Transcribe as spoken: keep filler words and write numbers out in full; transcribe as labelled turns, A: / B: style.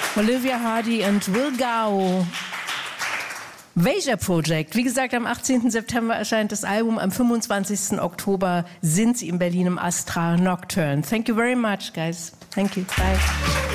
A: Olivia Hardy und Will Gao. Veja Project. Wie gesagt, am achtzehnten September erscheint das Album. Am fünfundzwanzigsten Oktober sind sie in Berlin im Astra Nocturne. Thank you very much, guys. Thank you. Bye.